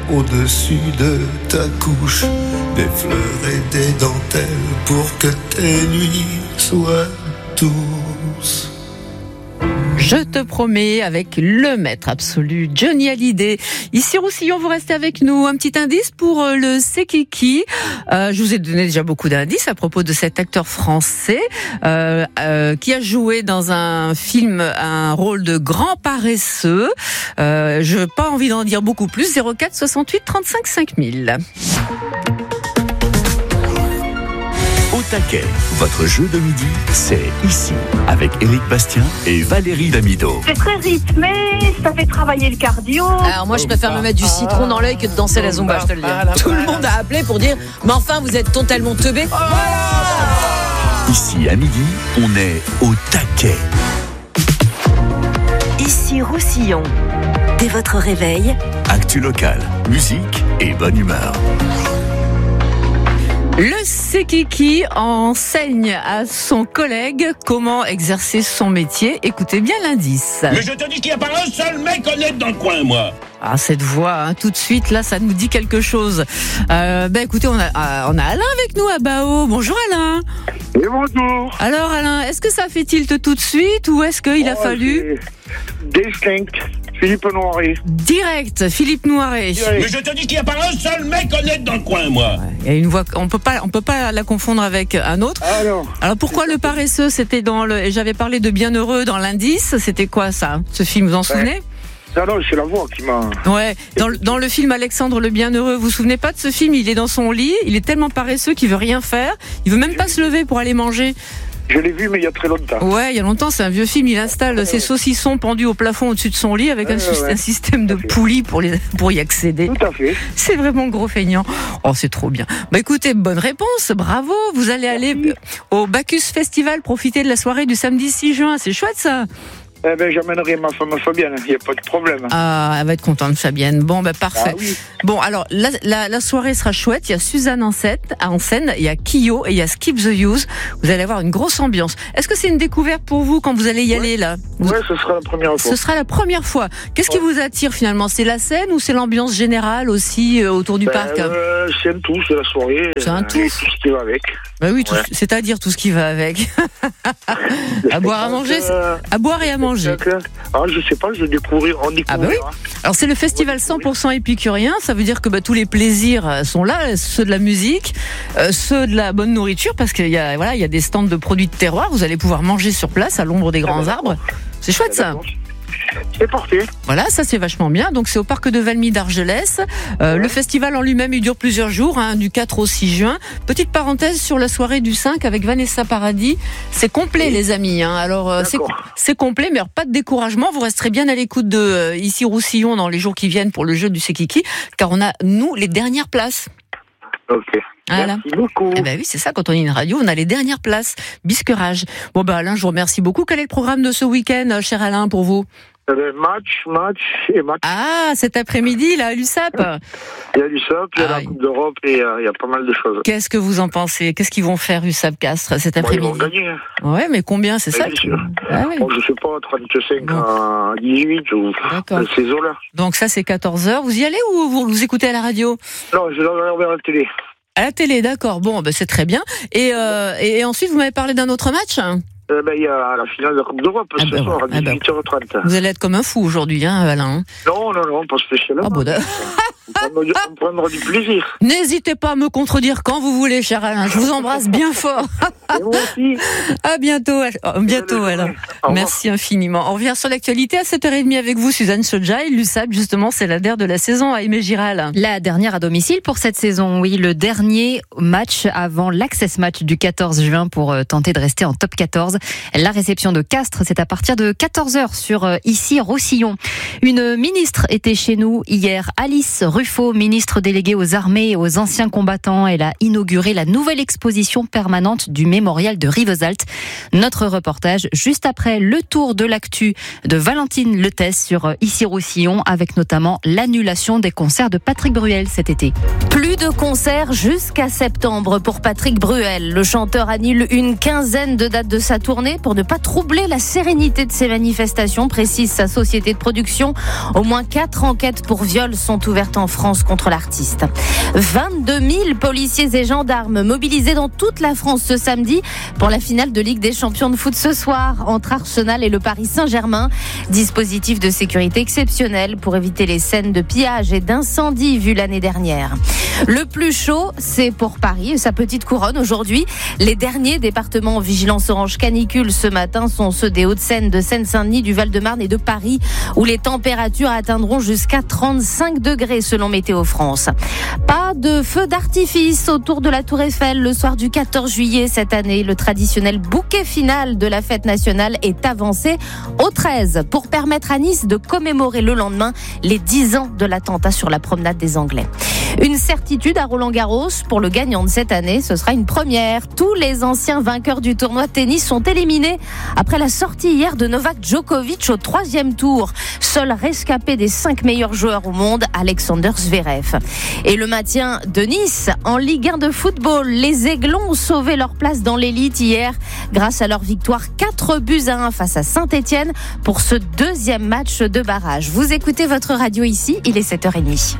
au-dessus de ta couche, des fleurs et des dentelles pour que tes nuits soient douces. Je te promets, avec le maître absolu, Johnny Hallyday. Ici Roussillon, vous restez avec nous. Un petit indice pour le C'est Kiki. Je vous ai donné déjà beaucoup d'indices à propos de cet acteur français qui a joué dans un film un rôle de grand paresseux. Je n'ai pas envie d'en dire beaucoup plus. 04 68 35 5000. Au taquet, votre jeu de midi, c'est ici, avec Éric Bastien et Valérie Damido. C'est très rythmé, ça fait travailler le cardio. Alors moi je préfère me mettre du citron dans l'œil que de danser la zumba, je te le dis. Tout le monde a appelé pour dire mais enfin vous êtes totalement teubés. Ici à midi, on est au taquet. Ici Roussillon, dès votre réveil, Actu locale, musique et bonne humeur. Le C'est Kiki enseigne à son collègue comment exercer son métier. Écoutez bien l'indice. Mais je te dis qu'il n'y a pas un seul mec honnête dans le coin, moi. Ah, cette voix, tout de suite, là, ça nous dit quelque chose. Écoutez, on a Alain avec nous à Bao. Bonjour Alain. Et bonjour. Alors Alain, est-ce que ça fait tilt tout de suite ou est-ce qu'il a fallu... Distinct, Philippe Noiret. Direct, Philippe Noiret. Mais je te dis qu'il n'y a pas un seul mec honnête dans le coin, moi. Il y a une voix, on peut pas la confondre avec un autre. Alors pourquoi le paresseux, c'était et j'avais parlé de Bienheureux dans l'indice, c'était quoi ça, ce film, vous en souvenez? Non, c'est la voix qui m'a... Ouais, dans le film Alexandre le Bienheureux, vous vous souvenez pas de ce film? Il est dans son lit, il est tellement paresseux qu'il veut rien faire, il veut même pas se lever pour aller manger. Je l'ai vu, mais il y a très longtemps. Ouais, il y a longtemps, c'est un vieux film. Il installe ses saucissons pendus au plafond au-dessus de son lit avec un système de poulies pour y accéder. Tout à fait. C'est vraiment gros feignant. Oh, c'est trop bien. Écoutez, bonne réponse, bravo. Vous allez aller au Bacchus Festival, profiter de la soirée du samedi 6 juin. C'est chouette, ça. J'emmènerai ma femme Fabienne, il n'y a pas de problème. Ah, elle va être contente, Fabienne. Bon, parfait. Ah, oui. Bon, alors, la soirée sera chouette. Il y a Suzanne en scène, il y a Kyo et il y a Skip the Use. Vous allez avoir une grosse ambiance. Est-ce que c'est une découverte pour vous quand vous allez y aller, là? Ouais, ce sera la première fois. Ce sera la première fois. Qu'est-ce qui vous attire, finalement? C'est la scène ou c'est l'ambiance générale aussi autour du parc? C'est un tout, c'est la soirée. C'est un tout. Tout ce qui va avec. Oui, c'est-à-dire tout ce qui va avec. À boire, à manger, à boire et à manger. Je sais pas, je découvrir. Oui. Alors c'est le festival 100% épicurien, ça veut dire que tous les plaisirs sont là, ceux de la musique, ceux de la bonne nourriture, parce qu'il y a des stands de produits de terroir, vous allez pouvoir manger sur place à l'ombre des grands arbres. C'est chouette ça. C'est parti. Voilà, ça c'est vachement bien. Donc c'est au parc de Valmy d'Argelès. Le festival en lui-même, il dure plusieurs jours, du 4 au 6 juin. Petite parenthèse sur la soirée du 5 avec Vanessa Paradis. C'est complet, les amis. Alors c'est complet, mais alors, pas de découragement. Vous resterez bien à l'écoute de ici Roussillon dans les jours qui viennent pour le jeu du C'est Kiki, car on a nous les dernières places. Ok. Voilà. Merci beaucoup. Oui, c'est ça, quand on est une radio, on a les dernières places. Bisquerage. Bon, Alain, je vous remercie beaucoup. Quel est le programme de ce week-end, cher Alain, pour vous? Match et match. Ah, cet après-midi, là, à l'USAP. Il y a l'USAP, il y a la Coupe d'Europe et il y a pas mal de choses. Qu'est-ce que vous en pensez? Qu'est-ce qu'ils vont faire, USAP Castres, cet après-midi? Ils vont gagner. Ouais, mais combien, c'est ça? Bien sûr. Je sais pas, 35 à 18 ou ces eaux-là. Donc ça, c'est 14h. Vous y allez ou vous écoutez à la radio? Non, je vais regarder à la télé. À la télé, d'accord. Bon, c'est très bien. Et ensuite, vous m'avez parlé d'un autre match? Il y a la finale de la Coupe d'Europe ce soir à 18h30. Vous allez être comme un fou aujourd'hui, Alain. Non, pas spécialement. On prendra du plaisir. N'hésitez pas à me contredire quand vous voulez, cher Alain. Je vous embrasse bien fort. Et moi aussi. À bientôt, Alain. Merci infiniment. On revient sur l'actualité à 7h30 avec vous, Suzanne Sodjaï. L'USAP, justement, c'est la dernière de la saison à Aimé-Giral. La dernière à domicile pour cette saison, oui. Le dernier match avant l'Access Match du 14 juin pour tenter de rester en top 14. La réception de Castres, c'est à partir de 14h sur ici Roussillon. Une ministre était chez nous hier, Alice Ruffo, ministre déléguée aux armées et aux anciens combattants. Elle a inauguré la nouvelle exposition permanente du mémorial de Rivesaltes. Notre reportage juste après le tour de l'actu de Valentine Letès sur ici Roussillon, avec notamment l'annulation des concerts de Patrick Bruel cet été. Plus de concerts jusqu'à septembre pour Patrick Bruel. Le chanteur annule une quinzaine de dates de sa tournée pour ne pas troubler la sérénité de ses manifestations, précise sa société de production. Au moins 4 enquêtes pour viol sont ouvertes en France contre l'artiste. 22 000 policiers et gendarmes mobilisés dans toute la France ce samedi pour la finale de Ligue des Champions de foot ce soir entre Arsenal et le Paris Saint-Germain. Dispositif de sécurité exceptionnel pour éviter les scènes de pillage et d'incendie vues l'année dernière. Le plus chaud, c'est pour Paris et sa petite couronne aujourd'hui. Les derniers départements en vigilance orange canicule ce matin sont ceux des Hauts-de-Seine, de Seine-Saint-Denis, du Val-de-Marne et de Paris, où les températures atteindront jusqu'à 35 degrés selon Météo France. Pas de feu d'artifice autour de la Tour Eiffel le soir du 14 juillet cette année. Le traditionnel bouquet final de la fête nationale est avancé au 13 pour permettre à Nice de commémorer le lendemain les 10 ans de l'attentat sur la promenade des Anglais. Une certitude à Roland-Garros pour le gagnant de cette année, ce sera une première. Tous les anciens vainqueurs du tournoi de tennis sont éliminés après la sortie hier de Novak Djokovic au 3e tour. Seul rescapé des 5 meilleurs joueurs au monde, Alexander Zverev. Et le maintien de Nice en Ligue 1 de football. Les Aiglons ont sauvé leur place dans l'élite hier grâce à leur victoire 4-1 face à Saint-Etienne pour ce 2e match de barrage. Vous écoutez votre radio ici, il est 7h30.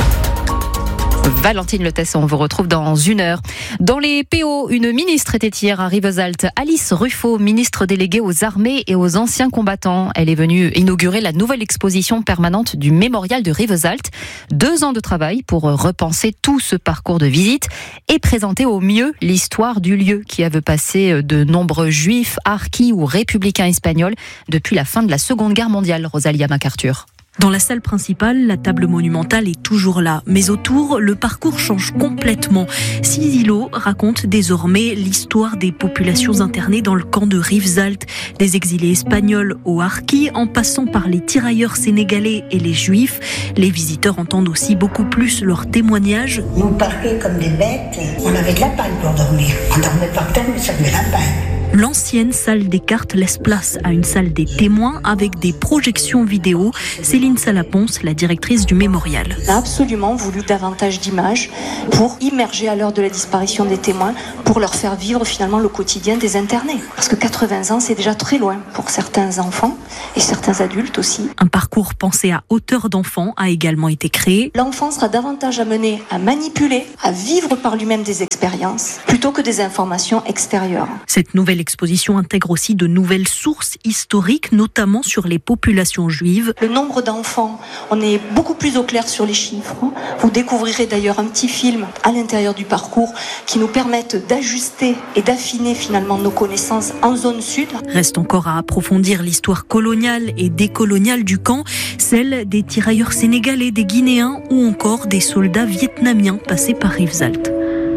Valentine Le Tesson, on vous retrouve dans 1 heure. Dans les PO, une ministre était hier à Rivesaltes. Alice Ruffo, ministre déléguée aux armées et aux anciens combattants. Elle est venue inaugurer la nouvelle exposition permanente du mémorial de Rivesaltes. 2 ans de travail pour repenser tout ce parcours de visite et présenter au mieux l'histoire du lieu qui a vu passer de nombreux juifs, harkis ou républicains espagnols depuis la fin de la Seconde Guerre mondiale. Rosalia MacArthur. Dans la salle principale, la table monumentale est toujours là. Mais autour, le parcours change complètement. 6 îlots racontent désormais l'histoire des populations internées dans le camp de Rivesaltes. Des exilés espagnols aux harkis, en passant par les tirailleurs sénégalais et les juifs. Les visiteurs entendent aussi beaucoup plus leurs témoignages. Nous parqués comme des bêtes, on avait de la paille pour dormir. On dormait par terre, mais ça avait la paille. L'ancienne salle des cartes laisse place à une salle des témoins avec des projections vidéo. Céline Salaponce, la directrice du mémorial. On a absolument voulu davantage d'images pour immerger à l'heure de la disparition des témoins, pour leur faire vivre finalement le quotidien des internés. Parce que 80 ans, c'est déjà très loin pour certains enfants et certains adultes aussi. Un parcours pensé à hauteur d'enfant a également été créé. L'enfant sera davantage amené à manipuler, à vivre par lui-même des expériences, plutôt que des informations extérieures. Cette nouvelle exposition intègre aussi de nouvelles sources historiques, notamment sur les populations juives. Le nombre d'enfants, on est beaucoup plus au clair sur les chiffres. Vous découvrirez d'ailleurs un petit film à l'intérieur du parcours qui nous permettent d'ajuster et d'affiner finalement nos connaissances en zone sud. Reste encore à approfondir l'histoire coloniale et décoloniale du camp, celle des tirailleurs sénégalais, des Guinéens ou encore des soldats vietnamiens passés par Rivesaltes.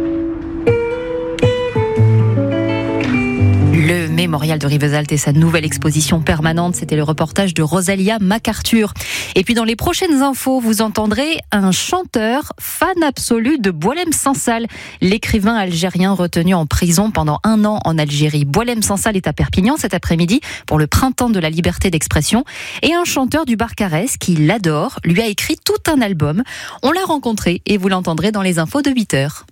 Le mémorial de Rivesaltes et sa nouvelle exposition permanente, c'était le reportage de Rosalia MacArthur. Et puis dans les prochaines infos, vous entendrez un chanteur fan absolu de Boualem Sansal, l'écrivain algérien retenu en prison pendant 1 an en Algérie. Boualem Sansal est à Perpignan cet après-midi pour le printemps de la liberté d'expression. Et un chanteur du Barcarès qui l'adore, lui a écrit tout un album. On l'a rencontré et vous l'entendrez dans les infos de 8h.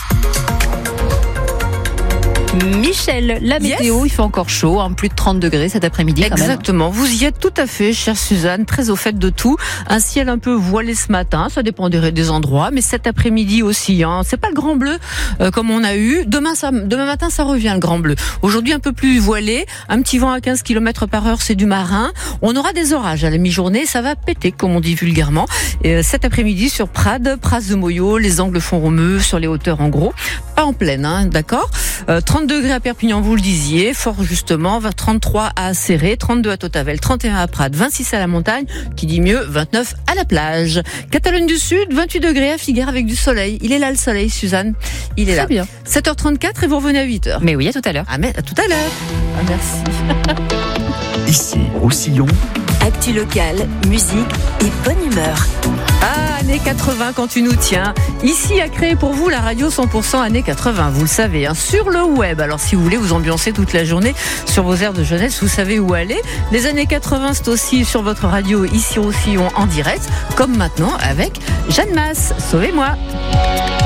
Michel, la météo, il fait encore chaud, plus de 30 degrés cet après-midi. Exactement, vous y êtes tout à fait, chère Suzanne, très au fait de tout. Un ciel un peu voilé ce matin, ça dépendrait des endroits, mais cet après-midi aussi. C'est pas le grand bleu comme on a eu. Demain matin, ça revient le grand bleu. Aujourd'hui, un peu plus voilé, un petit vent à 15 km/h, c'est du marin. On aura des orages à la mi-journée, ça va péter, comme on dit vulgairement. Et cet après-midi, sur Prades, Pras de Moyo, les angles Font-Romeu, sur les hauteurs en gros. Pas en plaine, d'accord. 30 degrés à Perpignan, vous le disiez, fort justement, 33 à Serré, 32 à Totavel, 31 à Prades, 26 à la montagne, qui dit mieux, 29 à la plage. Catalogne du Sud, 28 degrés à Figueres avec du soleil. Il est là le soleil, Suzanne. Il est là. Très bien. 7h34 et vous revenez à 8h. Mais oui, à tout à l'heure. Mais à tout à l'heure. Merci. Ici, Roussillon, Actu locale, musique et bonne humeur. Ah, années 80 quand tu nous tiens. Ici a créé pour vous la radio 100% années 80, vous le savez, sur le web. Alors si vous voulez vous ambiancer toute la journée sur vos airs de jeunesse, vous savez où aller. Les années 80, c'est aussi sur votre radio ici Roussillon en direct, comme maintenant avec Jeanne Masse. Sauvez-moi.